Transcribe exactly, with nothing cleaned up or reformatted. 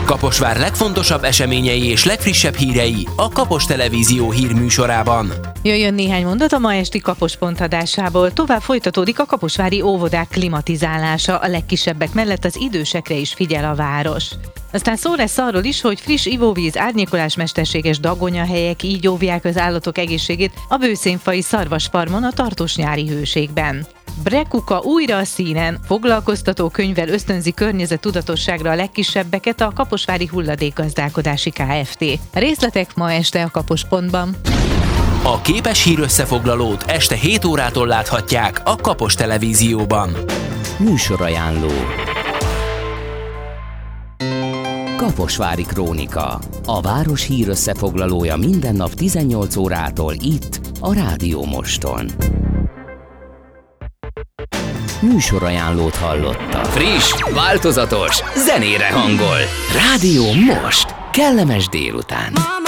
Kaposvár legfontosabb eseményei és legfrissebb hírei a Kapos Televízió hírműsorában. Jöjjön néhány mondat a ma esti Kapos pontadásából. Tovább folytatódik a kaposvári óvodák klimatizálása, a legkisebbek mellett az idősekre is figyel a város. Aztán szó lesz arról is, hogy friss ivóvíz, árnyékolás mesterséges dagonyahelyek így óvják az állatok egészségét a bőszénfai szarvasfarmon a tartós nyári hőségben. Brekuka újra a színen, foglalkoztató könyvvel ösztönzi környezettudatosságra a legkisebbeket a Kaposvári Hulladékgazdálkodási Kft. A részletek ma este a Kapospontban. A képes hírösszefoglalót este hét órától láthatják a Kapos Televízióban. Műsorajánló. Kaposvári Krónika. A város hírösszefoglalója minden nap tizennyolc órától itt, a Rádió Moston. Műsorajánlót hallotta. Friss, változatos, zenére hangol. Rádió Most. Kellemes délután.